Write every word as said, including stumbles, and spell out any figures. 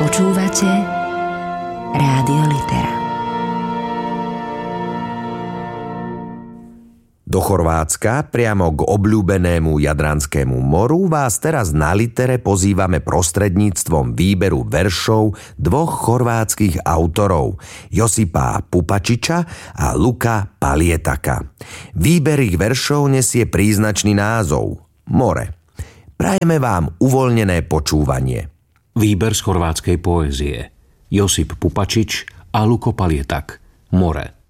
Počúvate Rádio Litera. Do Chorvátska, priamo k obľúbenému Jadranskému moru, vás teraz na Litere pozývame prostredníctvom výberu veršov dvoch chorvátskych autorov, Josipa Pupačiča a Luka Palietaka. Výber ich veršov nesie príznačný názov More. Prajeme vám uvoľnené počúvanie. Výber z chorvátskej poézie. Josip Pupačič a Luko Palietak. More.